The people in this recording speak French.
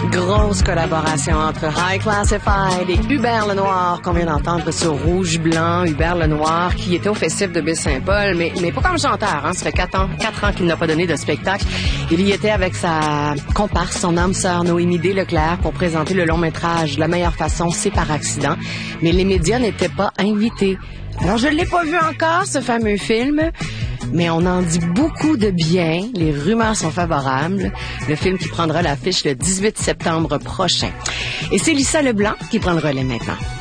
Grosse collaboration entre High Classified et Hubert Lenoir qu'on vient d'entendre sur Rouge Blanc. Hubert Lenoir qui était au Festif de Baie-Saint-Paul, mais pas comme chanteur. Hein. Ça fait 4 ans qu'il n'a pas donné de spectacle. Il y était avec sa comparse, son âme sœur Noémie D. Leclerc pour présenter le long métrage La meilleure façon, c'est par accident. Mais les médias n'étaient pas invités. Alors je ne l'ai pas vu encore, ce fameux film. Mais on en dit beaucoup de bien. Les rumeurs sont favorables. Le film qui prendra l'affiche le 18 septembre prochain. Et c'est Lisa Leblanc qui prend le relais maintenant.